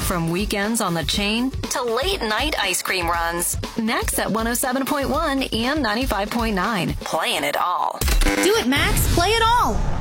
From weekends on the chain to late night ice cream runs. Next at 107.1 and 95.9. Playing it all. Do it, Max. Play it all.